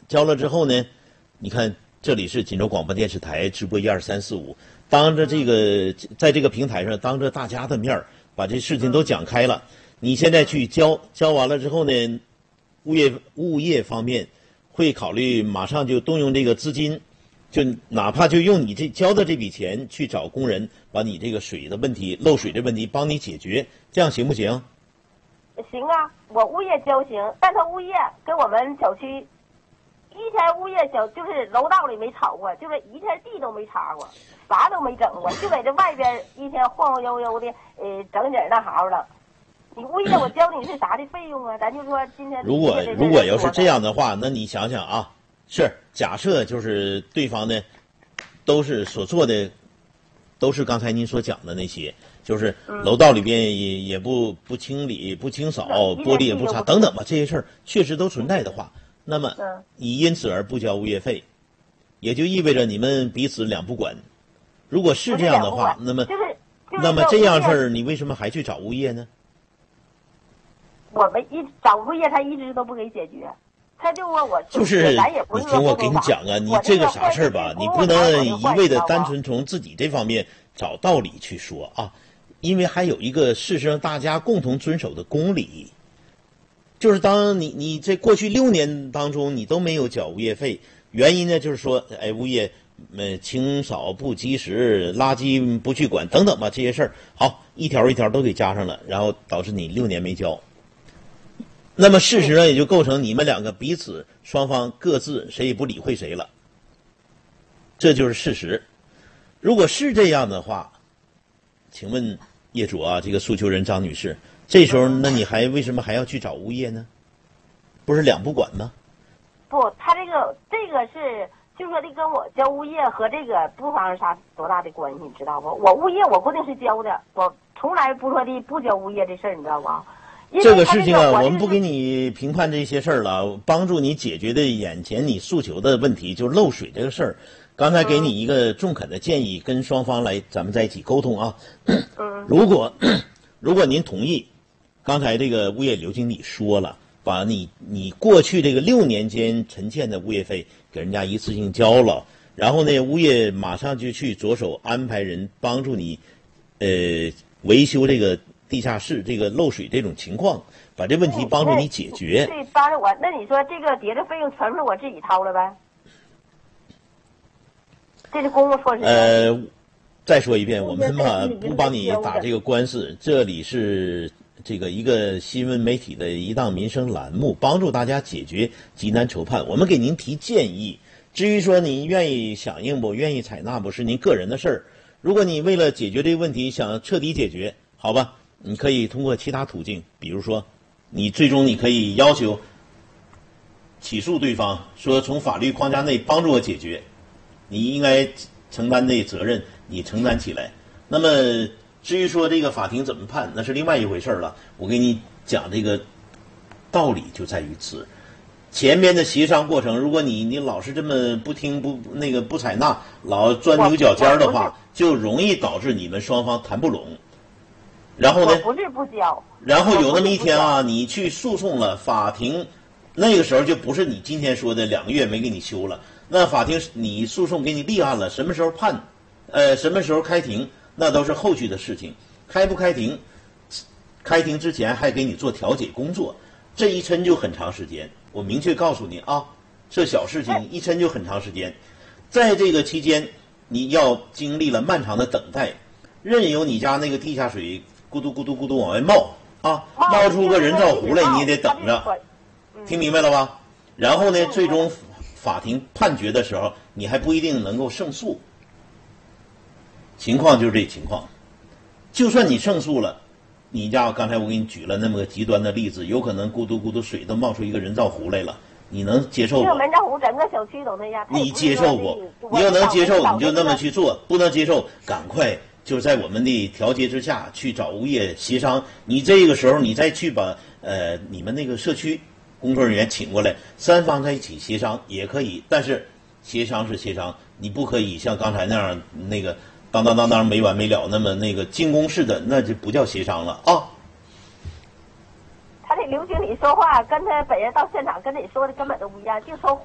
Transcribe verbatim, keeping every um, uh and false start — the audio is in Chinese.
交了之后呢，你看这里是锦州广播电视台直播一二三四五，当着这个在这个平台上当着大家的面儿把这事情都讲开了。你现在去交交完了之后呢，物业物业方面会考虑马上就动用这个资金，就哪怕就用你这交的这笔钱去找工人，把你这个水的问题、漏水的问题帮你解决，这样行不行？ 行啊，我物业交行，但他物业跟我们小区一天物业小就是楼道里没吵过，就是一天地都没擦过，啥都没整过，就在这外边一天晃晃悠悠的，呃，整整那好了。你物业我交你是啥的费用啊？咱就说今天如果如果要是这样的话，那你想想啊，是假设就是对方呢，都是所做的，都是刚才您所讲的那些，就是楼道里边也也不不清理、不清扫，玻璃也不擦等等吧，这些事儿确实都存在的话，那么你因此而不交物业费，也就意味着你们彼此两不管。如果是这样的话，那么那么这样事儿，你为什么还去找物业呢？ 我们一找物业，他一直都不给解决，他就问我， 就是你听我给你讲啊，你这个啥事儿吧，你不能一味的单纯从自己这方面找道理去说啊，因为还有一个事实上大家共同遵守的公理，就是当你你这过去六年当中你都没有缴物业费，原因呢就是说，哎，物业呃清扫不及时，垃圾不去管等等吧，这些事儿好一条一条都给加上了，然后导致你六年没交。那么事实上也就构成你们两个彼此双方各自谁也不理会谁了，这就是事实。如果是这样的话，请问业主啊，这个诉求人张女士，这时候那你还为什么还要去找物业呢？不是两不管吗？ 不，他这个这个是就说的跟我交物业和这个不发生啥多大的关系，你知道不？我物业我固定是交的，我从来不说的不交物业这事儿，你知道不？ 这个事情啊，我们不给你评判这些事儿了，帮助你解决的眼前你诉求的问题，就是漏水这个事儿。刚才给你一个中肯的建议，跟双方来咱们在一起沟通啊。如果如果您同意，刚才这个物业刘经理说了，把你你过去这个六年间沉欠的物业费给人家一次性交了，然后呢，物业马上就去着手安排人帮助你，呃，维修这个地下室这个漏水这种情况，把这问题帮助你解决。 对，帮着我。那你说这个别的费用全是我自己掏了呗？这是公共措施。 呃，再说一遍，我们嘛不帮你打这个官司，这里是这个一个新闻媒体的一档民生栏目，帮助大家解决急难愁盼。我们给您提建议，至于说您愿意响应不愿意采纳不是您个人的事儿。如果你为了解决这个问题想彻底解决，好吧，你可以通过其他途径，比如说你最终你可以要求起诉对方，说从法律框架内帮助我解决，你应该承担的责任你承担起来。那么至于说这个法庭怎么判，那是另外一回事了。我给你讲这个道理就在于此，前边的协商过程，如果你你老是这么不听不那个不采纳，老钻牛角尖的话，就容易导致你们双方谈不拢。然后呢？ 不是不交。 然后有那么一天啊，你去诉讼了，法庭那个时候就不是你今天说的两个月没给你修了，那法庭你诉讼给你立案了，什么时候判，呃，什么时候开庭，那都是后续的事情。开不开庭，开庭之前还给你做调解工作，这一抻就很长时间。我明确告诉你啊，这小事情一抻就很长时间，在这个期间，你要经历了漫长的等待，任由你家那个地下水咕嘟咕嘟咕嘟往外冒啊，冒出个人造湖来，你也得等着，听明白了吧？然后呢，最终法庭判决的时候，你还不一定能够胜诉。情况就是这情况，就算你胜诉了，你家刚才我给你举了那么个极端的例子，有可能咕嘟咕嘟水都冒出一个人造湖来了，你能接受不？ 这个人造湖整个小区都那样， 你接受不？你要能接受，你就那么去做；不能接受，赶快就在我们的调节之下去找物业协商。你这个时候你再去把呃你们那个社区工作人员请过来，三方在一起协商也可以，但是协商是协商，你不可以像刚才那样那个当当当当没完没了，那么那个进攻式的，那就不叫协商了啊。 他这刘经理说话跟他本人到现场跟你说的根本都不一样，就说